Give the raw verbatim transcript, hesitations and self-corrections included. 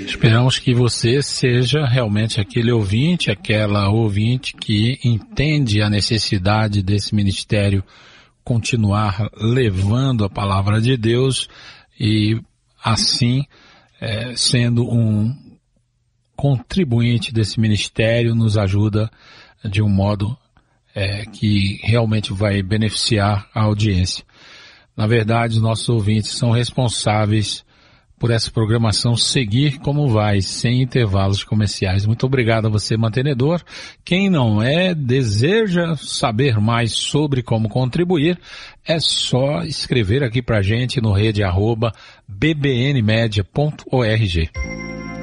Esperamos que você seja realmente aquele ouvinte, aquela ouvinte que entende a necessidade desse ministério continuar levando a palavra de Deus e assim é, sendo um contribuinte desse ministério, nos ajuda de um modo é, que realmente vai beneficiar a audiência. Na verdade, os nossos ouvintes são responsáveis por essa programação seguir como vai, sem intervalos comerciais. Muito obrigado a você, mantenedor. Quem não é, deseja saber mais sobre como contribuir, é só escrever aqui pra gente no rede arroba b b n media ponto org.